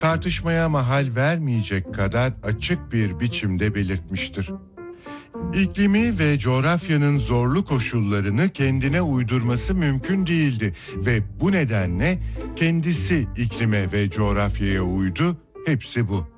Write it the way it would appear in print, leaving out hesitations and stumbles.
tartışmaya mahal vermeyecek kadar açık bir biçimde belirtmiştir. İklimi ve coğrafyanın zorlu koşullarını kendine uydurması mümkün değildi ve bu nedenle kendisi iklime ve coğrafyaya uydu, hepsi bu.